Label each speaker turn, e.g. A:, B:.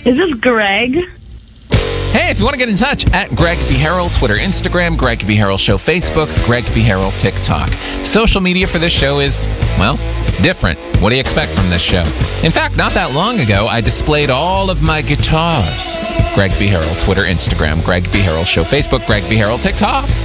A: Is this Greg?
B: Hey, if you want to get in touch, at Greg B. Harrell, Twitter, Instagram, Greg B. Harrell Show, Facebook, Greg B. Harrell, TikTok. Social media for this show is, well, different. What do you expect from this show? In fact, not that long ago, I displayed all of my guitars. Greg B. Harrell, Twitter, Instagram, Greg B. Harrell Show, Facebook, Greg B. Harrell, TikTok.